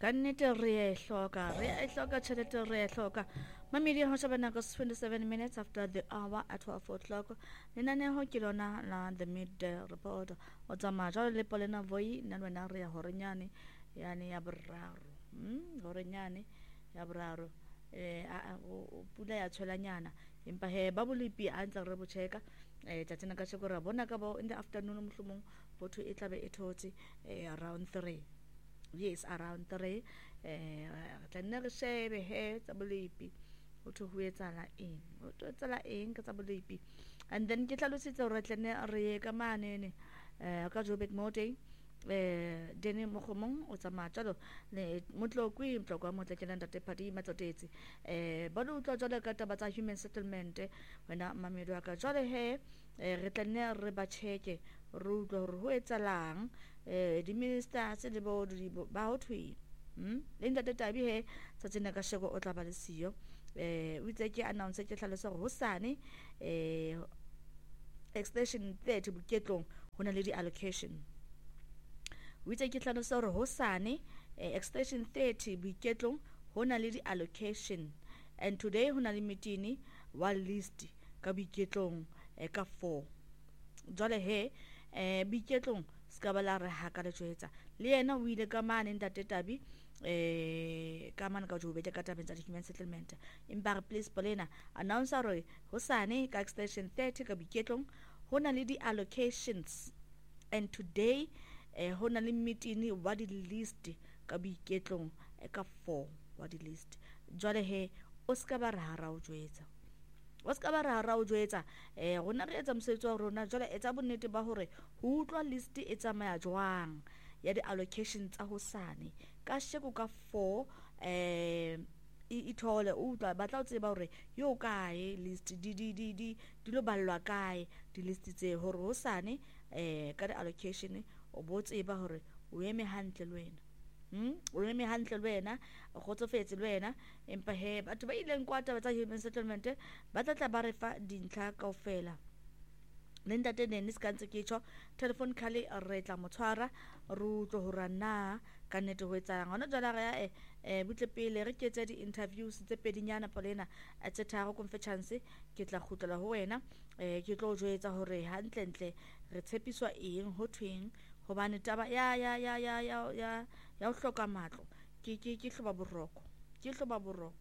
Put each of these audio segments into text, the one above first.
kannete re a hloka tšhelete re a hloka mamedi ho shaba nako 27 minutes after the hour at 12 o'clock lenaneo ke lona la the midday report o tsamaya jalo le polena voi nna wena re ya horenyane yani ya boraro horenyane ya boraro pula ya tshwelanyana empa he ba bolipi a ntse re botšheka tsatsena ka sheko ra bona ka bo in the afternoon mohlomong botho e tlabe e thotse around 3. Yes, around 3. Tlanne re shebe he tsa bolipi botho ho etsala eng ka tsa bolipi and then ke tlalositse hore tlanne re ka manene ka Joburg Mountain dene mogomong o tsamaya jalo le motlokwi mtlokwa motle ke nda tepadi matsotetse ba lo utlo jalo ka taba tsa human settlement wena mamedi wa ka jalo he re tlanne re ba cheke re utlo re ho etsalang di ministers le bo ba ho thwe le nda tetabi he tsa tsena ka shego o tla ba le siyo o itse ke announce ke tlhalosa go hosane extension 30 buketlong hona le di allocation witse ke tlhalosa hore hosane extension 30 boiketlong hona le di-allocation and today hona le meeting wa list ka boiketlong ka 4 jwale he boiketlong ska ba la re haka le tšwetsa le yena o ile ka mane ntate tabi ka mane ka Joburg ka tabeng tsa human settlement empa please polena announce hore hosane ka extension 30 ka boiketlong hona le di-allocations and today hona le meeting wa di list ka boiketlong ka 4 wa di list jwale he o ska ba rara o jwetsa rona re etsa mosebetsi wa rona jwale etsa bonnete ba hore ho utlwa list e tsamaya jwang ya di allocation tsa hosane ka sheko ka 4 ithole o tla batla o tseba hore yo kae list di lo ballwa kae di list tse hore hosane ka di allocation o bo tseba hore o eme hantle le wena o eme hantle le wena o khotsofetse le wena empa he batho ba ileng kwata tsa human settlement ba tla ba re fa dintlha kaofela le ntate ne se kantse ke tšho telephone khale re tla motshwara re utlo hora na ka nete ho etsa ngwana jala ga butle pele re ke tsa di interviews tse pedinyana polena a tse tharo conference ke tla khutlela ho wena ke tlo jwetsa hore hantle re tshepiswa eng ho tweng hobane taba ya o hloka matlo ke hloba boroko ke hloba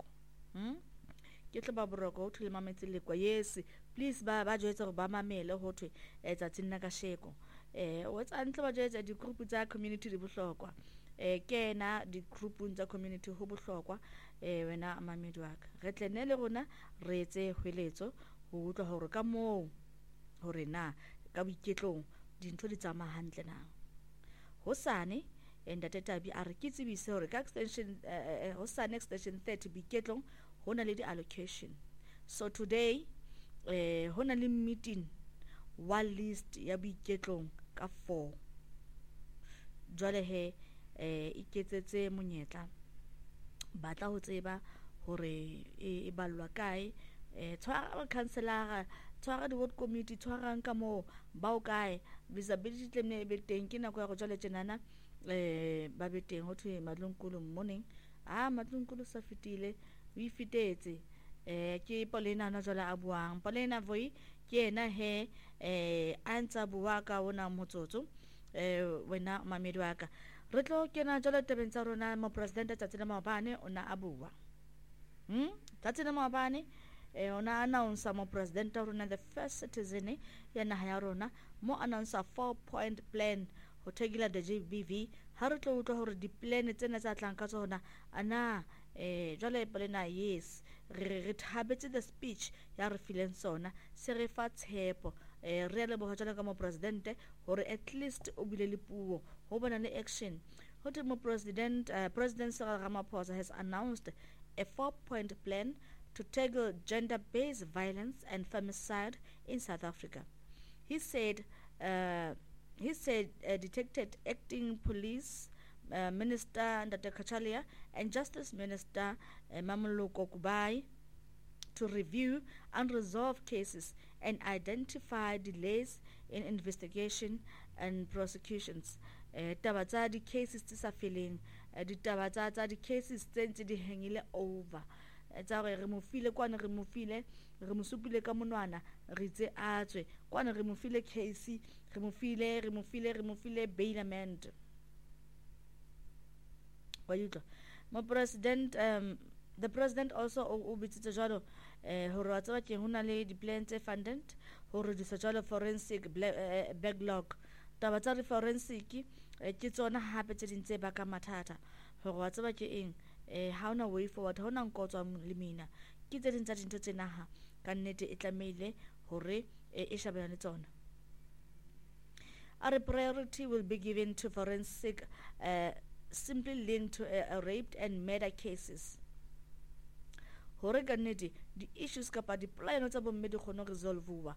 boroko ho thule mametse lekwa yes please ba jwetsa hore ba mamele ho thwe etsa tsinna ka sheko o tsa ntle ba jwetsa di group tsa community di bohlokwa kena di group tsa community ho bohlokwa wena mamedi wa ka re tlene le rona re etse hweletso ho utlwa hore ka moo hore na ka boiketlong dintho di tsamaya hantle na hosane ntate tabi a re ke tsebise hore ka extension hosane extension 30 boiketlong hona le di allocation so today hona le meeting wa list ya boiketlong ka 4 jwale he iketsetse monyetla batla ho tseba hore e ballwa kae tshwara councilor tshwara di ward committee tshwara nka mo ba o kae visibility tlemne be teng ke nako ya go jwale tjenana ba be teng ho thwe madlonkolo morning madlonkolo sa fitile o ifitetse ke polena na jwale a buang polena voi ke ena he a ntsa bua ka ona motsotso wena mamedi wa ka re tlo kena jwale tabeng tsa rona mo president tsa tsena maobane ona a bua tsena maobane ona announce mo president rona the first citizen ya naha ya rona mo announce 4-point plan ho thegila the GBV ha re tlo utlwa hore di plan tsena tsa tlang ka tsona ana jwale polena yes re thabetse the speech ya re fileng sona se re fa tshepo re le bo jwale ka mo president hore at least o bile le puo ho bona le action ho te mo president Cyril Ramaphosa has announced a 4-point plan to tackle gender-based violence and femicide in South Africa. He said detected acting police minister Ndate Kachalia and Justice Minister Mamoloko Kubai to review unresolved cases and identify delays in investigation and prosecutions. Taba tsa di cases tse sa feleng ditaba tsa di-cases tse ntse di hangile over tsa gore re mo file kwane re mo supile ka monwana re itse a tswe kwane re mo file case re mo file bailment wa ditlo mo president the president also o bitsitse jalo hore wa tseba ke hona le di-plan tse funded hore di sa jalo forensic backlog taba tsa forensic ke tsona hape tse dintse ba ka mathata hore wa tseba ke eng ha ona way forward ha ona nkotswa le mina ke tse dintse dintho tse naha ka nnete e tlamehile hore e shabelane tsona. Our priority will be given to forensic simply linked to rape and murder cases. Hore ka nnete di-issues kapa di-plano tsa bomme di kgone resolve-uwa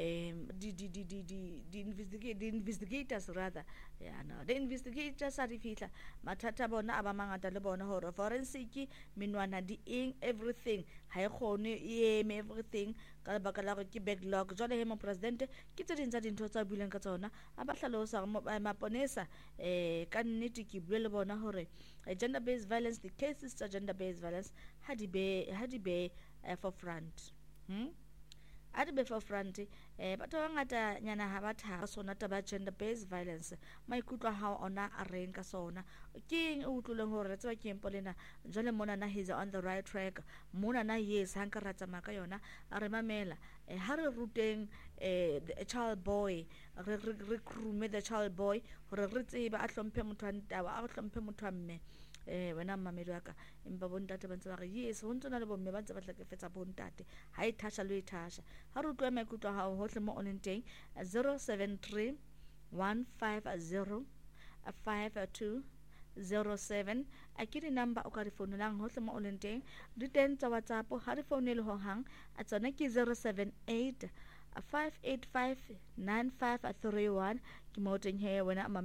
the investigators rather the investigators a di fihla mathata bona a ba mangata le bona hore forensic menwana di eng everything ha e kgone eme everything ka baka la gore ke backlog jwale he mo president ke tse ding tsa dintho tsa buileng ka tsona a ba hlalosa maponesa ka nnete ke bule le bona hore gender based violence the cases tsa gender based violence ha di be forefront a di be forefront batho ba ngata nyana ha ba thaba sona taba gender based violence maikutlo ha ona a reng ka sona ke eng o utloleng hore re tswa ke empolena jwale mona na he's on the right track mona na yes ha nka ratsa maka yona a re mamela ha re ruteng a child boy re krume the child boy hore re tseba a hlomphe motho a ntaba a hlomphe motho a mme wena mamedi wa ka empa bontate ba ntse ba re yes ho ntse na le bomme ba ntse ba hlakefetsa bontate ha e thasha le e thasha ha re utlwa maikutlo ha hohle mo on teng 073 150 5207 a ke di number o ka di founelang hohle mo on teng di teng tsa WhatsApp ha di founele ho hang a tsona ke 078 585 9531 ke mo teng he wena